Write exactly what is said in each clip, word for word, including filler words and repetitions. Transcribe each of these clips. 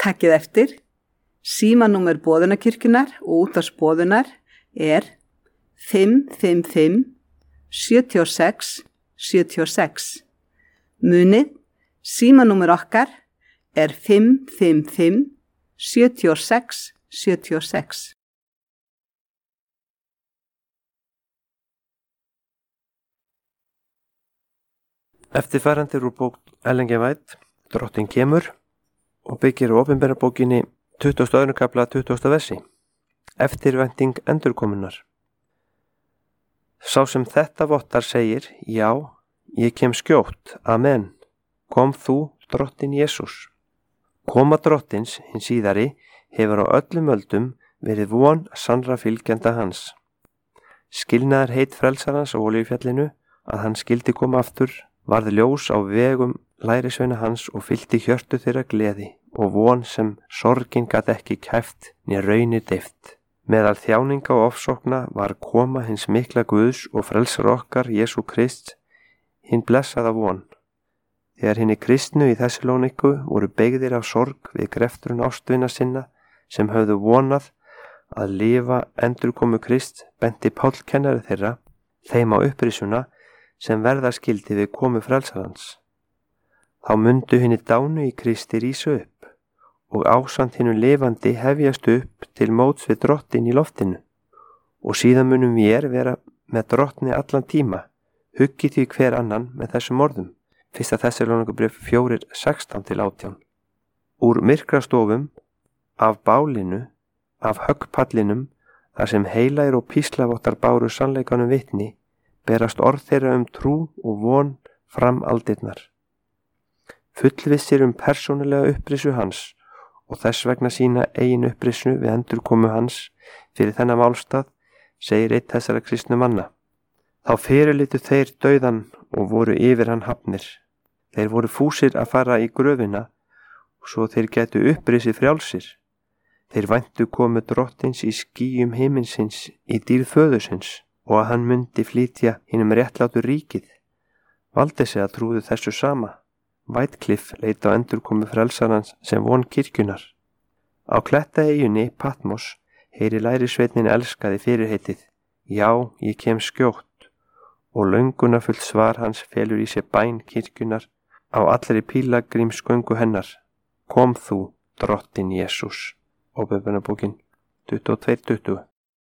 Takkið eftir, símanúmer Boðunarkirkjunnar og útvarpsboðunar er fimm fimm fimm sjö sex sjö sex. Munið, símanúmer okkar er fimm fimm fimm sjö sex sjö sex. Eftirfarandi úr bók Ellen G. White, Drottinn kemur, og byggir á opinbera bókinni tuttugasta og öðrum kafla tuttugasta versi. Eftirvænting endurkomunnar. Sá sem þetta vottar segir, já, ég kem skjótt, amen. Kom þú, Drottinn Jesús. Koma Drottins, hinn síðari, hefur á öllum öldum verið von sannra fylgjenda hans. Skilnaðar heit frelsarans á Olíufjallinu að hann skildi koma aftur, varð ljós á vegum lærisveina hans og fyllti hjörtu þeirra gleði og von sem sorgin gat ekki kæft né raunir deyft. Meðal þjáninga og ofsókna var koma hins mikla Guðs og frelsar okkar Jesú Krist, hinn blessaða von. Þegar hinni kristnu í Þessalóníku voru beygðir af sorg við greftrun ástvina sinna sem höfðu vonað að lifa endurkomu Krist, benti Páll kennari þeirra þeim á upprisuna sem verða skildi við komu frelsarans. Þá mundu hinni dánu í Kristi rísa upp og ásamt hinnu lifandi hefjast upp til móts við Drottinn í loftinu og síðan munum vér vera með Drottni allan tíma, huggið því hver annan með þessum orðum. Fyrsta Þessalóníkubréf fjórir sextán til átján. Úr myrkrastofum, af bálinu, af höggpallinum, þar sem heilaðir og píslavottar báru sannleikanum vitni, berast orð þeirra um trú og von fram aldirnar. Fullvissir um persónulega upprisu hans og þess vegna sína eigin upprisu við endurkomu hans fyrir þennan málstað, segir einn þessara kristnu manna. Þá fyrirlitu þeir dauðan og voru yfir hann hafnir. Þeir voru fúsir að fara í gröfina og svo þeir getu upprisið frjálsir. Þeir væntu komu Drottins í skýjum himinsins í dýrð föðursins og að hann myndi flytja hinum réttlátu ríkið. Valdesi að trúðu þessu sama. Whitecliff leit á endurkomu frelsarans sem von kirkjunar. Á klettaeyjunni Patmos heyri lærisveitnin elskaði fyrirheitið, já, ég kem skjótt, og löngunarfullt svar hans felur í sér bæn kirkjunar á allri pílagrímsgöngu hennar. Kom þú, Drottinn Jesús. Ópinberunarbókin tuttugu og tvö tuttugu.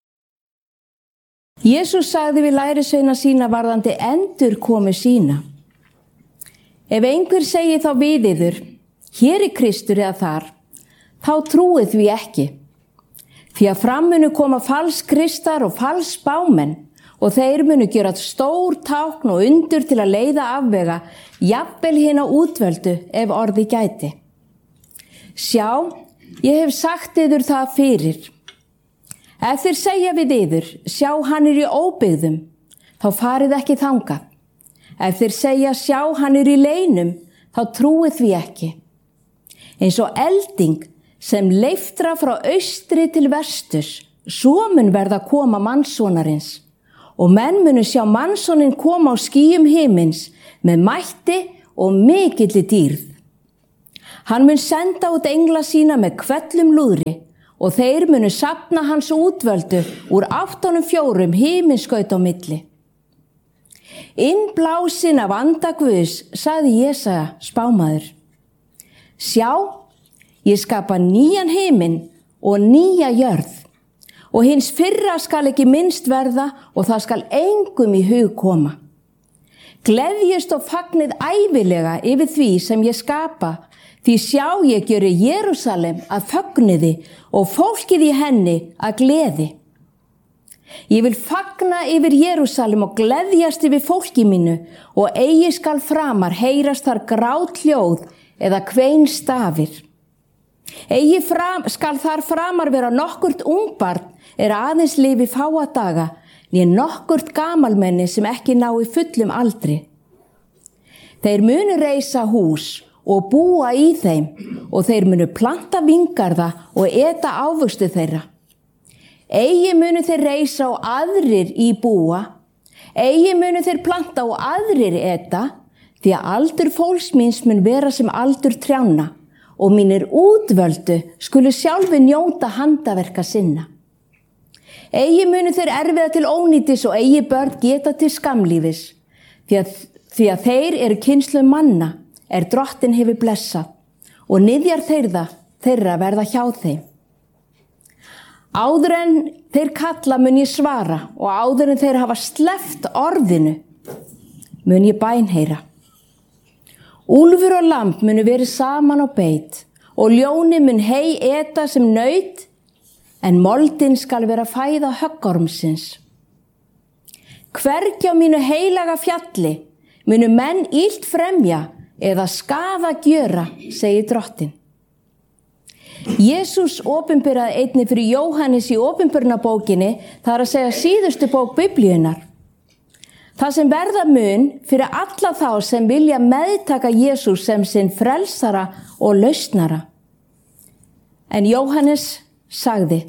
Jesús sagði við lærisveina sína varðandi endurkomu sína. Ef einhver segir þá við yður, hér er Kristur eða þar, þá trúið því ekki. Því að fram munu koma falskristar og falsspámenn og þeir munu gera stór tákn og undur til að leiða afvega, jafnvel hina útvöldu ef orði gæti. Sjá, ég hef sagt yður það fyrir. Ef þeir segja við yður, sjá hann er í óbyggðum, þá farið ekki þangað. Ef þeir segja sjá hann er í leinum, þá trúið því ekki. Eins og elding sem leiftra frá austri til vesturs, svo mun verða koma mannssonarins. Og menn munu sjá mannssonin koma á skýjum himins með mætti og mikilli dýrð. Hann mun senda út engla sína með hvellum lúðri og þeir munu safna hans útvöldu úr áttunum fjórum himinskaut á milli. Innblásin af anda Guðs, sagði Jesaja spámaður. Sjá, ég skapa nýjan himin og nýja jörð og hins fyrra skal ekki minnst verða og það skal engum í hug koma. Gleðjist og fagnið ævilega yfir því sem ég skapa, því sjá ég gjöri Jerúsalem að fögnuði og fólkið í henni að gleði. Ég vil fagna yfir Jerúsalem og gleðjast yfir fólki mínu og eigi skal framar heyrast þar grát hljóð eða kvein stafir. Eigi fram, skal þar framar vera nokkurt ungbarn er aðeins lifi fáa daga, né nokkurt gamalmenni sem ekki ná í fullum aldri. Þeir munu reisa hús og búa í þeim og þeir munu planta vingarða og eta ávöxtu þeirra. Eigi munu þeir reisa og aðrir í búa, eigi munu þeir planta og aðrir eta, því að aldur fólks míns mun vera sem aldur trjánna og mínir útvöldu skulu sjálfi njóta handaverka sinna. Eigi munu þeir erfiða til ónýtis og eigi börn geta til skamlífis, því að, því að þeir eru kynslum manna er drottin hefur blessað og niðjar þeirra, þeirra verða hjá þeim. Áður en þeir kalla mun ég svara og áður en þeir hafa sleppt orðinu mun ég bænheyra. Úlfur og lamb munu verið saman á beit og ljóni mun hei eta sem naut, en moldin skal vera fæða höggormsins. Hvergi á mínu heilaga fjalli munu menn illt fremja eða skaða gjöra, segir drottin. Jesús opinberaði einnig fyrir Jóhannes í opinberunarbókinni, það er að segja síðustu bók Biblíunnar. Það sem verða mun fyrir alla þá sem vilja meðtaka Jesús sem sinn frelsara og lausnara. En Jóhannes sagði: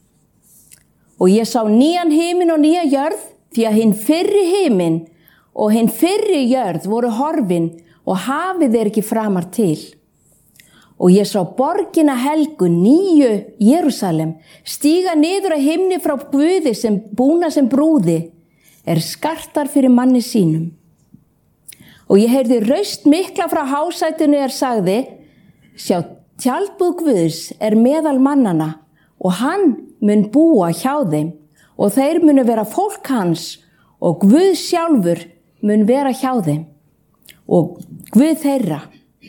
og ég sá nýjan himin og nýja jörð, því að hinn fyrri himin og hinn fyrri jörð voru horfin og hafið er ekki framar til. Og ég sá borgina helgu, nýju Jerúsalem, stíga niður að himni frá Guði sem búna sem brúði, er skartar fyrir manni sínum. Og ég heyrði raust mikla frá hásætinu er sagði: sjá, tjaldbúð Guðs er meðal mannana og hann mun búa hjá þeim og þeir munu vera fólk hans og Guð sjálfur mun vera hjá þeim og Guð þeirra.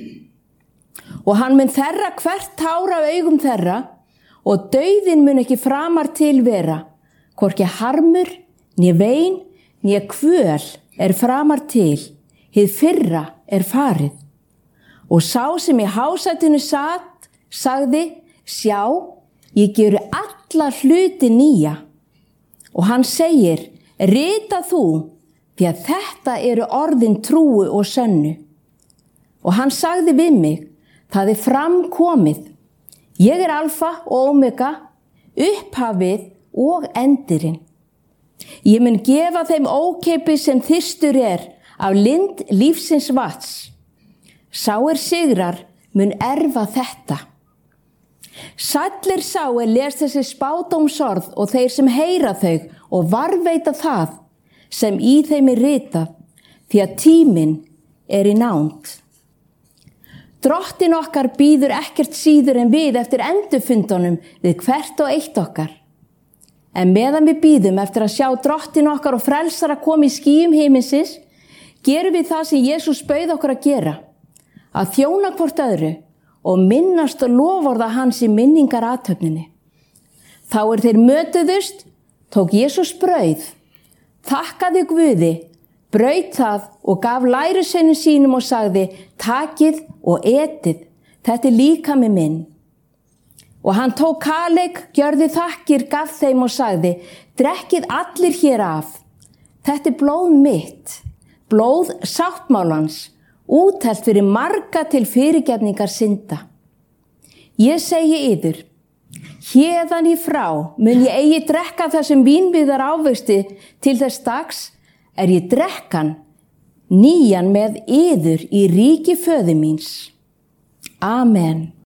Og hann mun þerra hvert tár af augum þeirra og dauðinn mun ekki framar til vera, hvorki harmur, né vein, né kvöl er framar til, hið fyrra er farið. Og sá sem í hásætinu sat, sagði: sjá, ég geri alla hluti nýja. Og hann segir: rita þú, því að þetta eru orðin trúu og sönnu. Og hann sagði við mig: það er framkomið. Ég er alfa og omega, upphafið og endirinn. Ég mun gefa þeim ókeypis sem þyrstur er af lind lífsins vats. Sá er sigrar mun erfa þetta. Sællir sá er les þessi spádómsorð og þeir sem heyra þau og varðveita það sem í þeim er ritað, því að tíminn er í nánd. Drottin okkar býður ekkert síður en við eftir endurfundunum við hvert og eitt okkar. En meðan við býðum eftir að sjá drottin okkar og frelsara koma í skýjum himinsins, gerum við það sem Jesús bauð okkur að gera, að þjóna hvort öðru og minnast og loforða hans í minningar athöfninni. Þá er þeir mötuðust, tók Jesús brauð, þakkaði Guði, braut það og gaf lærisveinum sínum og sagði: takið og etið, þetta er líkami minn. Og hann tók kaleik, gjörði þakkir, gaf þeim og sagði: drekkið allir hér af, þetta er blóð mitt, blóð sáttmálans, útelt fyrir marga til fyrirgefningar synda. Ég segi yður, héðan í frá mun ég eigi drekka þessum vínbyggðar ávexti til þess dags er ég drekkan nýjan með yður í ríki föður míns. Amen.